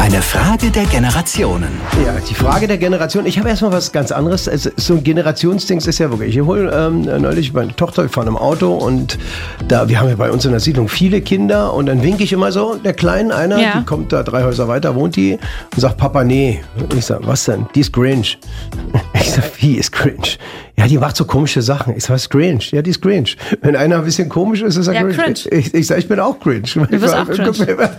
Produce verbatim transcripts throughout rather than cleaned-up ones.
Eine Frage der Generationen. Ja, die Frage der Generation. Ich habe erstmal was ganz anderes. Also, so ein Generationsding ist ja wirklich. Ich hole ähm, neulich meine Tochter, wir fahren im Auto und da, wir haben ja bei uns in der Siedlung viele Kinder und dann winke ich immer so, der Kleinen, einer, ja. die kommt da drei Häuser weiter, wohnt die und sagt, Papa, nee. Und ich sage, was denn? Die ist cringe. Ich sage, wie ist cringe? Ja, die macht so komische Sachen. Ich sage, was ist cringe? Ja, die ist cringe. Wenn einer ein bisschen komisch ist, ist er ja, cringe. cringe. Ich, ich sage, ich bin auch cringe. Du bist auch cringe.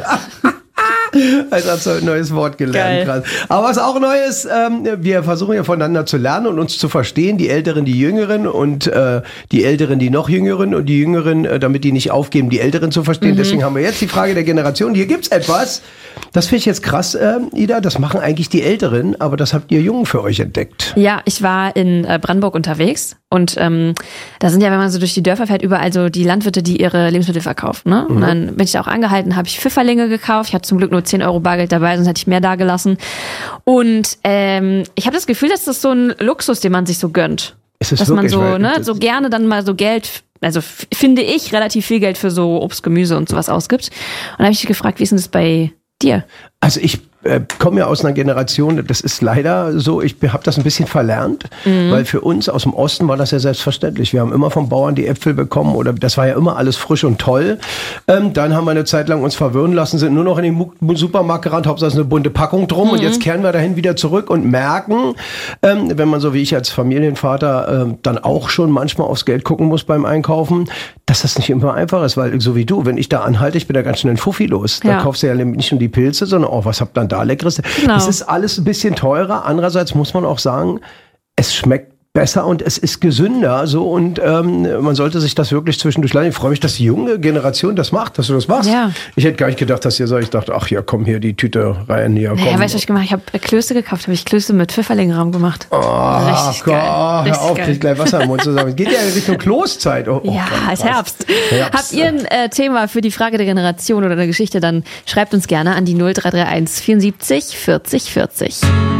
Also hast du ein neues Wort gelernt. Krass. Aber was auch neu ist, ähm, wir versuchen ja voneinander zu lernen und uns zu verstehen, die Älteren, die Jüngeren und äh, die Älteren, die noch Jüngeren und die Jüngeren, äh, damit die nicht aufgeben, die Älteren zu verstehen. Mhm. Deswegen haben wir jetzt die Frage der Generation. Hier gibt's etwas, das finde ich jetzt krass, äh, Ida, das machen eigentlich die Älteren, aber das habt ihr Jungen für euch entdeckt. Ja, ich war in äh, Brandenburg unterwegs und ähm, da sind ja, wenn man so durch die Dörfer fährt, überall so die Landwirte, die ihre Lebensmittel verkaufen. Ne? Mhm. Und dann bin ich da auch angehalten, habe ich Pfifferlinge gekauft. Ich hatte zum Glück nur zehn Euro Bargeld dabei, sonst hätte ich mehr da gelassen. Und ähm, ich habe das Gefühl, dass das so ein Luxus, den man sich so gönnt. Ist es dass wirklich, man so, weil, ne, so gerne dann mal so Geld, also f- finde ich, relativ viel Geld für so Obst, Gemüse und sowas ausgibt. Und da habe ich dich gefragt, wie ist denn das bei dir? Also ich äh, komme ja aus einer Generation, das ist leider so, ich habe das ein bisschen verlernt, mhm. weil für uns aus dem Osten war das ja selbstverständlich. Wir haben immer vom Bauern die Äpfel bekommen oder das war ja immer alles frisch und toll. Ähm, dann haben wir eine Zeit lang uns verwirren lassen, sind nur noch in den Mu- Supermarkt gerannt, hauptsache eine bunte Packung drum mhm. und jetzt kehren wir dahin wieder zurück und merken, ähm, wenn man so wie ich als Familienvater ähm, dann auch schon manchmal aufs Geld gucken muss beim Einkaufen, dass das nicht immer einfach ist, weil so wie du, wenn ich da anhalte, ich bin da ganz schnell ein Fuffi los. Da ja. kaufst du ja nicht nur die Pilze, sondern auch, was habt dann da Leckeres? Genau. Es ist alles ein bisschen teurer. Andererseits muss man auch sagen, es schmeckt besser und es ist gesünder. So und ähm, man sollte sich das wirklich zwischendurch lernen. Ich freue mich, dass die junge Generation das macht, dass du das machst. Ja. Ich hätte gar nicht gedacht, dass ihr so, ich dachte, ach ja, komm hier, die Tüte rein hier. Komm. Naja, weißt du, was ich gemacht habe? Ich habe Klöße gekauft, habe ich Klöße mit Pfifferlingraum gemacht. Oh, Richtig Gott, geil. Richtig hör auf, geil. krieg gleich Wasser im Mund zusammen. Es geht ja in Richtung Kloßzeit. Oh, oh, ja, Gott, es ist Herbst. Herbst. Habt ihr ein äh, Thema für die Frage der Generation oder eine Geschichte, dann schreibt uns gerne an die null drei drei eins vierundsiebzig vierzig vierzig.